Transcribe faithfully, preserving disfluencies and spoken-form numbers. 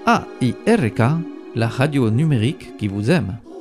A I R K, la radio numérique qui vous aime.